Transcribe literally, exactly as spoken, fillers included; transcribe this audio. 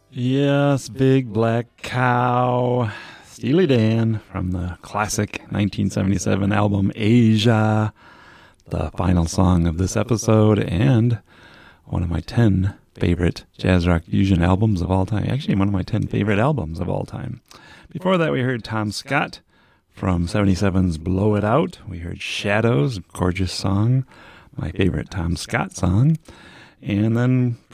Yes, Big Black Cow. Steely Dan from the classic nineteen seventy-seven album Asia. The final song of this episode and one of my ten favorite jazz rock fusion albums of all time. Actually, one of my ten favorite albums of all time. Before that, we heard Tom Scott from seventy-seven's Blow It Out. We heard Shadows, gorgeous song, my favorite Tom Scott song. And then